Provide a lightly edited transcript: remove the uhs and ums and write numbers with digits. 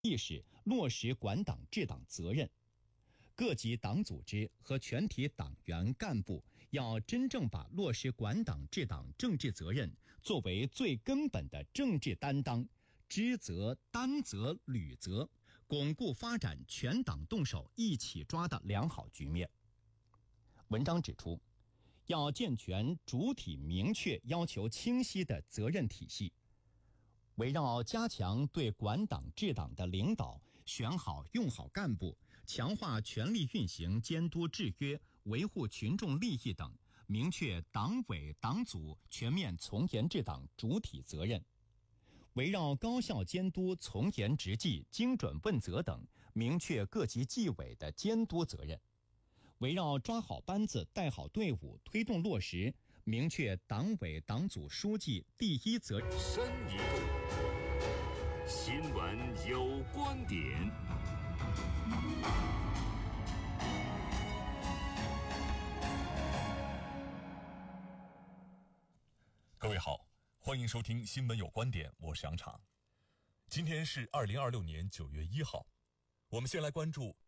意识落实管党治党责任。各级党组织和全体党员干部要真正把落实管党治党政治责任作为最根本的政治担当，知责、担责、履责，巩固发展全党动手一起抓的良好局面。文章指出，要健全主体明确、要求清晰的责任体系，围绕加强对管党治党的领导，选好用好干部，强化权力运行监督制约，维护群众利益等，明确党委党组全面从严治党主体责任。围绕高效监督、从严执纪、精准问责等，明确各级纪委的监督责任。围绕抓好班子、带好队伍，推动落实，明确党委党组书记第一责任。 深一步，新闻有观点。 各位好，欢迎收听新闻有观点，我是杨昶。今天是2026年9月1号，我们先来关注